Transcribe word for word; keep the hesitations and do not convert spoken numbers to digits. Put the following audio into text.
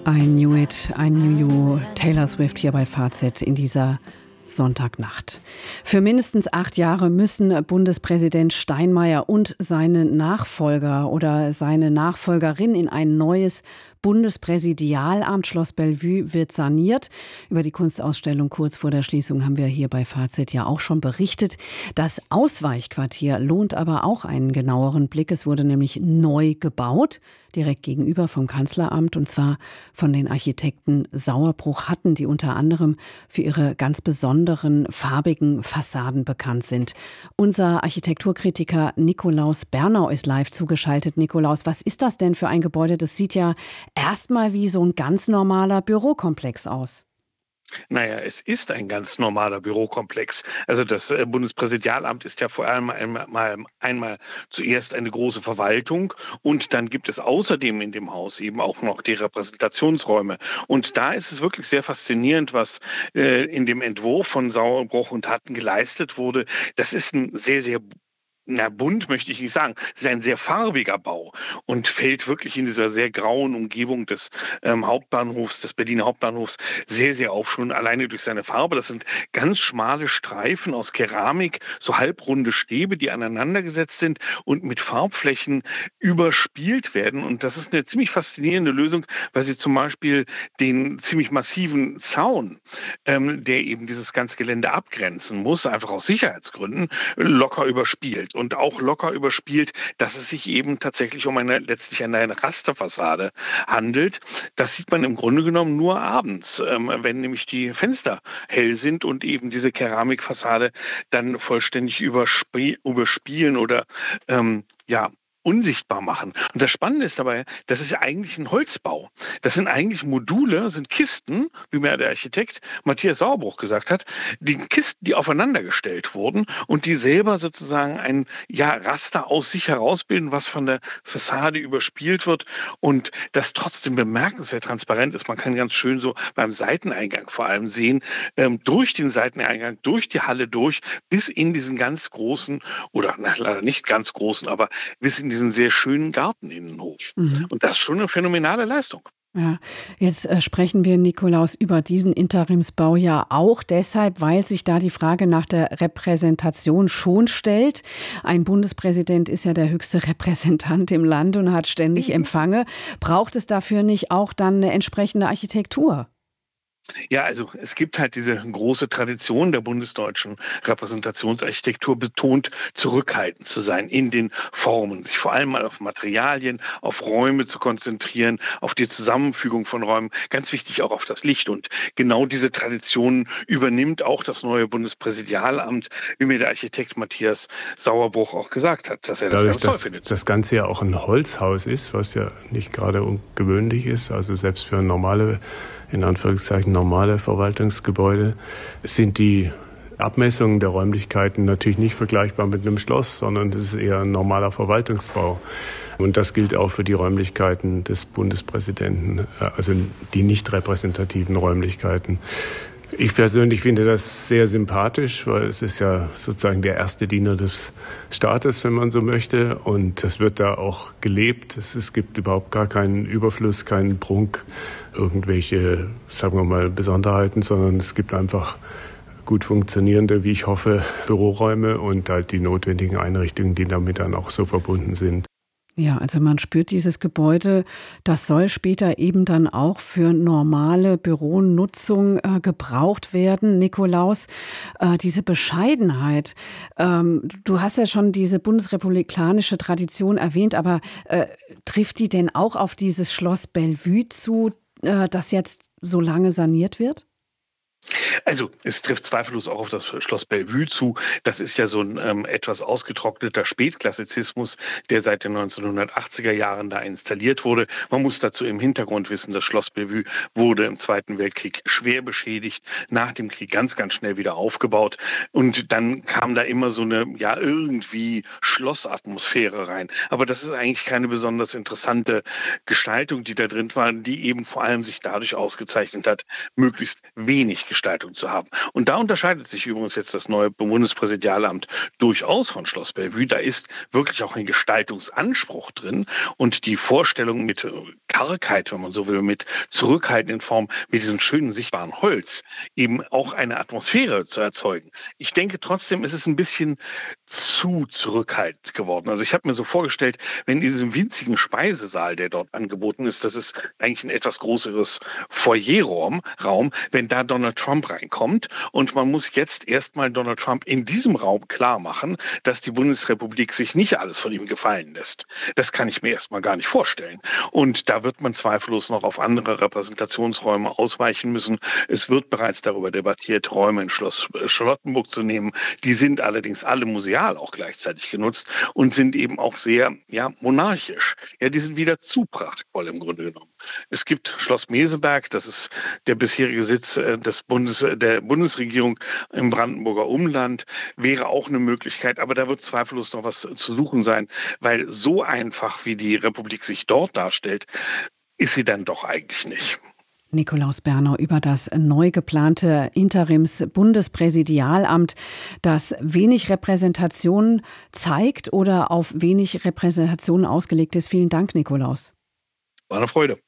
Ein New It, ein New You, Taylor Swift hier bei Fazit in dieser Sonntagnacht. Für mindestens acht Jahre müssen Bundespräsident Steinmeier und seine Nachfolger oder seine Nachfolgerin in ein neues Bundespräsidialamt. Schloss Bellevue wird saniert. Über die Kunstausstellung kurz vor der Schließung haben wir hier bei Fazit ja auch schon berichtet. Das Ausweichquartier lohnt aber auch einen genaueren Blick. Es wurde nämlich neu gebaut, direkt gegenüber vom Kanzleramt, und zwar von den Architekten Sauerbruch-Hatten, die unter anderem für ihre ganz besonderen farbigen Fassaden bekannt sind. Unser Architekturkritiker Nikolaus Bernau ist live zugeschaltet. Nikolaus, was ist das denn für ein Gebäude? Das sieht ja erstmal wie so ein ganz normaler Bürokomplex aus. Naja, es ist ein ganz normaler Bürokomplex. Also das äh, Bundespräsidialamt ist ja vor allem einmal, einmal zuerst eine große Verwaltung, und dann gibt es außerdem in dem Haus eben auch noch die Repräsentationsräume. Und da ist es wirklich sehr faszinierend, was äh, in dem Entwurf von Sauerbruch und Hatten geleistet wurde. Das ist ein sehr, sehr Na, bunt möchte ich nicht sagen. Es ist ein sehr farbiger Bau und fällt wirklich in dieser sehr grauen Umgebung des ähm, Hauptbahnhofs, des Berliner Hauptbahnhofs, sehr, sehr auf, schon alleine durch seine Farbe. Das sind ganz schmale Streifen aus Keramik, so halbrunde Stäbe, die aneinandergesetzt sind und mit Farbflächen überspielt werden. Und das ist eine ziemlich faszinierende Lösung, weil sie zum Beispiel den ziemlich massiven Zaun, ähm, der eben dieses ganze Gelände abgrenzen muss, einfach aus Sicherheitsgründen, locker überspielt. Und auch locker überspielt, dass es sich eben tatsächlich um eine letztlich eine Rasterfassade handelt. Das sieht man im Grunde genommen nur abends, ähm, wenn nämlich die Fenster hell sind und eben diese Keramikfassade dann vollständig überspie- überspielen oder ähm, ja unsichtbar machen. Und das Spannende ist dabei, das ist ja eigentlich ein Holzbau. Das sind eigentlich Module, sind Kisten, wie mir der Architekt Matthias Sauerbruch gesagt hat, die Kisten, die aufeinander gestellt wurden und die selber sozusagen ein ja, Raster aus sich herausbilden, was von der Fassade überspielt wird und das trotzdem bemerkenswert transparent ist. Man kann ganz schön so beim Seiteneingang vor allem sehen, ähm, durch den Seiteneingang, durch die Halle durch, bis in diesen ganz großen, oder na, leider nicht ganz großen, aber bis in diesen sehr schönen Garteninnenhof. Mhm. Und das ist schon eine phänomenale Leistung. Ja, jetzt äh, sprechen wir, Nikolaus, über diesen Interimsbau ja auch deshalb, weil sich da die Frage nach der Repräsentation schon stellt. Ein Bundespräsident ist ja der höchste Repräsentant im Land und hat ständig Empfange. Braucht es dafür nicht auch dann eine entsprechende Architektur? Ja, also es gibt halt diese große Tradition der bundesdeutschen Repräsentationsarchitektur, betont zurückhaltend zu sein in den Formen, sich vor allem mal auf Materialien, auf Räume zu konzentrieren, auf die Zusammenfügung von Räumen, ganz wichtig auch auf das Licht. Und genau diese Tradition übernimmt auch das neue Bundespräsidialamt, wie mir der Architekt Matthias Sauerbruch auch gesagt hat, dass er das Dadurch, ganz toll dass findet. das Ganze ja auch ein Holzhaus ist, was ja nicht gerade ungewöhnlich ist, also selbst für normale, in Anführungszeichen normale Verwaltungsgebäude, sind die Abmessungen der Räumlichkeiten natürlich nicht vergleichbar mit einem Schloss, sondern das ist eher ein normaler Verwaltungsbau. Und das gilt auch für die Räumlichkeiten des Bundespräsidenten, also die nicht repräsentativen Räumlichkeiten. Ich persönlich finde das sehr sympathisch, weil es ist ja sozusagen der erste Diener des Staates, wenn man so möchte. Und das wird da auch gelebt. Es, es gibt überhaupt gar keinen Überfluss, keinen Prunk, irgendwelche, sagen wir mal, Besonderheiten, sondern es gibt einfach gut funktionierende, wie ich hoffe, Büroräume und halt die notwendigen Einrichtungen, die damit dann auch so verbunden sind. Ja, also man spürt dieses Gebäude, das soll später eben dann auch für normale Büronutzung äh, gebraucht werden. Nikolaus, äh, diese Bescheidenheit, ähm, du hast ja schon diese bundesrepublikanische Tradition erwähnt, aber äh, trifft die denn auch auf dieses Schloss Bellevue zu, äh, das jetzt so lange saniert wird? Also es trifft zweifellos auch auf das Schloss Bellevue zu. Das ist ja so ein ähm, etwas ausgetrockneter Spätklassizismus, der seit den neunzehnhundertachtziger Jahren da installiert wurde. Man muss dazu im Hintergrund wissen, das Schloss Bellevue wurde im Zweiten Weltkrieg schwer beschädigt, nach dem Krieg ganz, ganz schnell wieder aufgebaut. Und dann kam da immer so eine, ja, irgendwie Schlossatmosphäre rein. Aber das ist eigentlich keine besonders interessante Gestaltung, die da drin war, die eben vor allem sich dadurch ausgezeichnet hat, möglichst wenig Gestaltung Gestaltung zu haben. Und da unterscheidet sich übrigens jetzt das neue Bundespräsidialamt durchaus von Schloss Bellevue. Da ist wirklich auch ein Gestaltungsanspruch drin und die Vorstellung mit Kargheit, wenn man so will, mit zurückhaltenden Form, mit diesem schönen sichtbaren Holz, eben auch eine Atmosphäre zu erzeugen. Ich denke trotzdem, es ist ein bisschen zu zurückhaltend geworden. Also ich habe mir so vorgestellt, wenn in diesem winzigen Speisesaal, der dort angeboten ist, das ist eigentlich ein etwas größeres Foyerraum, Raum, wenn da Donald Trump reinkommt und man muss jetzt erstmal Donald Trump in diesem Raum klar machen, dass die Bundesrepublik sich nicht alles von ihm gefallen lässt. Das kann ich mir erstmal gar nicht vorstellen. Und da wird man zweifellos noch auf andere Repräsentationsräume ausweichen müssen. Es wird bereits darüber debattiert, Räume in Schloss Charlottenburg zu nehmen. Die sind allerdings alle museal auch gleichzeitig genutzt und sind eben auch sehr, ja, monarchisch. Ja, die sind wieder zu prachtvoll im Grunde genommen. Es gibt Schloss Meseberg, das ist der bisherige Sitz des Bundes, der Bundesregierung im Brandenburger Umland, wäre auch eine Möglichkeit, aber da wird zweifellos noch was zu suchen sein, weil so einfach, wie die Republik sich dort darstellt, ist sie dann doch eigentlich nicht. Nikolaus Berner über das neu geplante Interims-Bundespräsidialamt, das wenig Repräsentation zeigt oder auf wenig Repräsentation ausgelegt ist. Vielen Dank, Nikolaus. War eine Freude.